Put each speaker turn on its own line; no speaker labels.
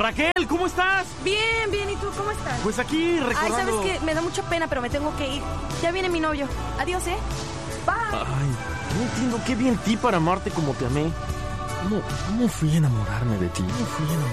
Raquel, ¿cómo estás?
Bien, bien, ¿y tú cómo estás?
Pues aquí recordando...
Ay, ¿sabes qué? Me da mucha pena, pero me tengo que ir. Ya viene mi novio. Adiós, ¿eh? Bye.
Ay, no entiendo qué vi en ti para amarte como te amé. ¿Cómo fui a enamorarme de ti? ¿Cómo fui a enamorarme?